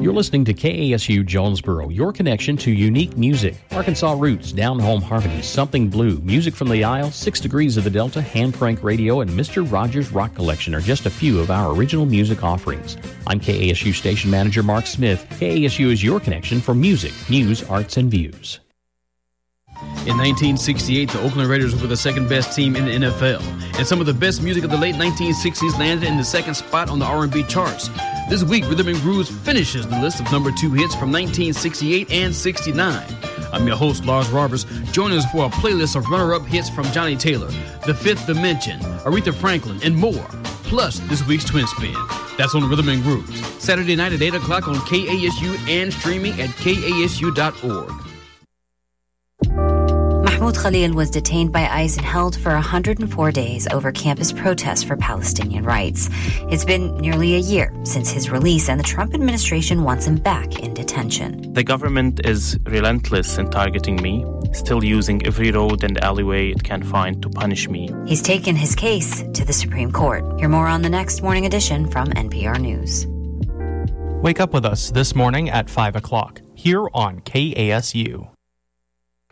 You're listening to KASU Jonesboro, your connection to unique music. Arkansas roots, down-home harmonies, something blue, music from the Isle, 6 Degrees of the Delta, hand crank radio, and Mr. Rogers Rock Collection are just a few of our original music offerings. I'm KASU Station Manager Mark Smith. KASU is your connection for music, news, arts, and views. In 1968, the Oakland Raiders were the second best team in the NFL, and some of the best music of the late 1960s landed in the second spot on the R&B charts. This week, Rhythm and Grooves finishes the list of number 2 hits from 1968 and 69. I'm your host, Lars Roberts. Join us for a playlist of runner-up hits from Johnny Taylor, The Fifth Dimension, Aretha Franklin, and more, plus this week's Twin Spin. That's on Rhythm and Grooves, Saturday night at 8 o'clock on KASU and streaming at kasu.org. Mahmoud Khalil was detained by ICE and held for 104 days over campus protests for Palestinian rights. It's been nearly a year since his release, and the Trump administration wants him back in detention. The government is relentless in targeting me, still using every road and alleyway it can find to punish me. He's taken his case to the Supreme Court. Hear more on the next Morning Edition from NPR News. Wake up with us this morning at 5 o'clock here on KASU.